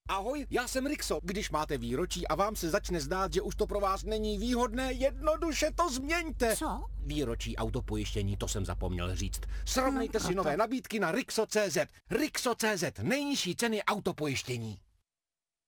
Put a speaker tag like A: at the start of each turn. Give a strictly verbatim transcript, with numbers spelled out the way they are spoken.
A: Ahoj, já jsem Rixo. Když máte výročí a vám se začne zdát, že už to pro vás není výhodné, jednoduše to změňte.
B: Co?
A: Výročí autopojištění, to jsem zapomněl říct. Srovnejte
B: No,
A: si
B: proto.
A: nové nabídky na Rixo tečka cé zet. Rixo tečka cé zet, nejnižší ceny autopojištění.